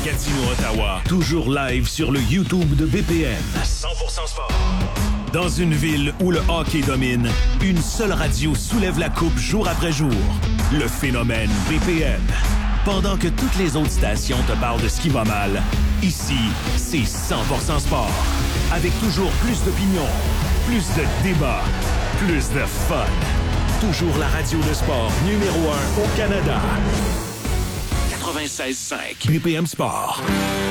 Gatineau, Ottawa. Toujours live sur le YouTube de BPM. 100% sport. Dans une ville où le hockey domine, une seule radio soulève la coupe jour après jour. Le phénomène BPM. Pendant que toutes les autres stations te parlent de ce qui va mal, ici, c'est 100% sport. Avec toujours plus d'opinions, plus de débats, plus de fun. Toujours la radio de sport numéro 1 au Canada. 96.5 BPM Sport.